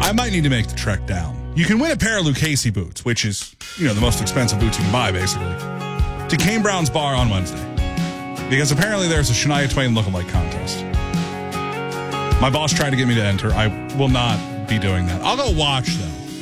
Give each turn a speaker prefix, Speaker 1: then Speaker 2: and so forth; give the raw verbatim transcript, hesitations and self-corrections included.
Speaker 1: I might need to make the trek down. You can win a pair of Lucchese boots, which is, you know, the most expensive boots you can buy, basically, to Kane Brown's Bar on Wednesday. Because apparently there's a Shania Twain lookalike contest. My boss tried to get me to enter. I will not be doing that. I'll go watch, though.